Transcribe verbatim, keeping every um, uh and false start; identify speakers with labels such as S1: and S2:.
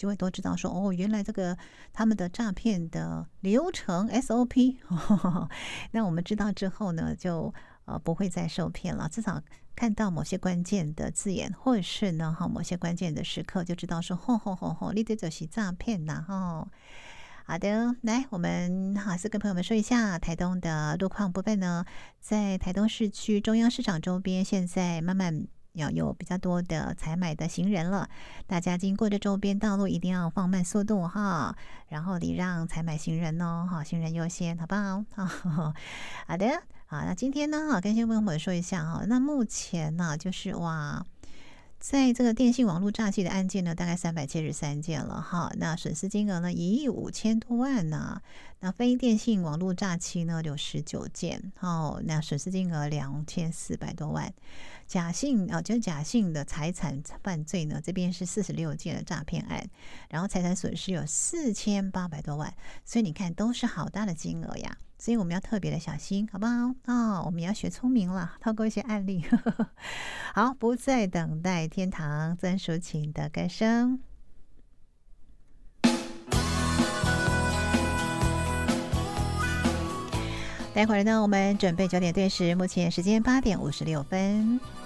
S1: 就会都知道说，哦，原来这个他们的诈骗的流程 S O P， 那我们知道之后呢，就呃不会再受骗了，至少看到某些关键的字眼，或者是呢哈某些关键的时刻，就知道说，吼吼吼吼，你这就是诈骗呐哈。好的，来，我们还是跟朋友们说一下台东的路况部分呢，在台东市区中央市场周边，现在慢慢要有比较多的采买的行人了，大家经过这周边道路一定要放慢速度哈，然后礼让采买行人哦，好，行人优先，好不好？好的，好，那今天呢，跟新朋友们说一下哈，那目前呢，就是哇。在这个电信网络诈欺的案件呢，大概三百七十三件了哈，那损失金额呢一亿五千多万呢，那非电信网络诈欺呢有十九件，哦，那损失金额两千四百多万，假性啊，就是假性的财产犯罪呢，这边是四十六件的诈骗案，然后财产损失有四千八百多万，所以你看都是好大的金额呀。所以我们要特别的小心，好不好？哦，我们要学聪明了，透过一些案例。好，不再等待天堂，曾淑琴的歌声。待会儿呢，我们准备九点对时，目前时间八点五十六分。